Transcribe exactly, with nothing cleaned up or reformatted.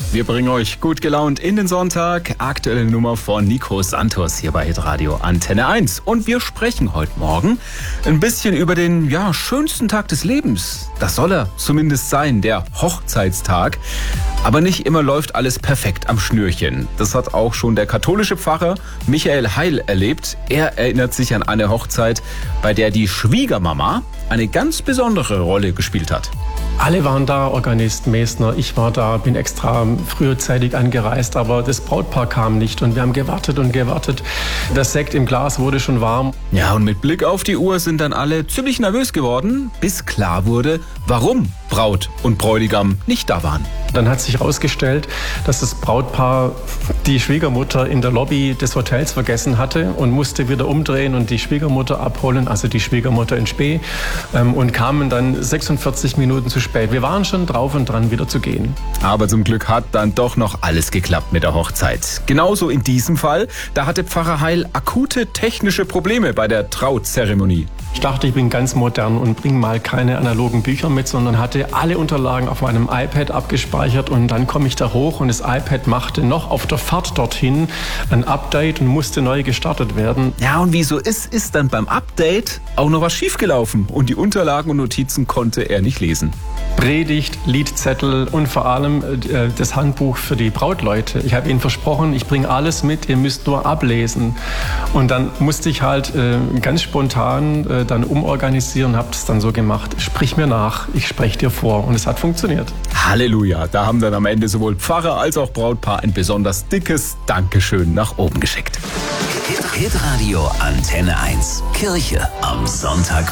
Wir bringen euch gut gelaunt in den Sonntag. Aktuelle Nummer von Nico Santos hier bei Hitradio Antenne eins. Und wir sprechen heute Morgen ein bisschen über den ja, schönsten Tag des Lebens. Das soll er zumindest sein, der Hochzeitstag. Aber nicht immer läuft alles perfekt am Schnürchen. Das hat auch schon der katholische Pfarrer Michael Heil erlebt. Er erinnert sich an eine Hochzeit, bei der die Schwiegermama eine ganz besondere Rolle gespielt hat. Alle waren da, Organist, Mesner, ich war da, bin extra frühzeitig angereist, aber das Brautpaar kam nicht und wir haben gewartet und gewartet. Das Sekt im Glas wurde schon warm. Ja, und mit Blick auf die Uhr sind dann alle ziemlich nervös geworden, bis klar wurde, warum Braut und Bräutigam nicht da waren. Dann hat sich herausgestellt, dass das Brautpaar die Schwiegermutter in der Lobby des Hotels vergessen hatte und musste wieder umdrehen und die Schwiegermutter abholen, also die Schwiegermutter in Spee, ähm, und kamen dann sechsundvierzig Minuten zu spät. Wir waren schon drauf und dran, wieder zu gehen. Aber zum Glück hat dann doch noch alles geklappt mit der Hochzeit. Genauso in diesem Fall, da hatte Pfarrer Heil akute technische Probleme bei der Trauzeremonie. Ich dachte, ich bin ganz modern und bringe mal keine analogen Bücher mit, sondern hatte alle Unterlagen auf meinem iPad abgespeichert und dann komme ich da hoch und das iPad machte noch auf der Fahrt dorthin ein Update und musste neu gestartet werden. Ja, und wie so ist, ist dann beim Update auch noch was schiefgelaufen und die Unterlagen und Notizen konnte er nicht lesen. Predigt, Liedzettel und vor allem äh, das Handbuch für die Brautleute. Ich habe ihnen versprochen, ich bringe alles mit, ihr müsst nur ablesen. Und dann musste ich halt äh, ganz spontan äh, dann umorganisieren, habe es dann so gemacht. Sprich mir nach, ich spreche dir vor. Und es hat funktioniert. Halleluja, da haben dann am Ende sowohl Pfarrer als auch Brautpaar ein besonders dickes Dankeschön nach oben geschickt. Hitradio Antenne eins. Kirche am Sonntag.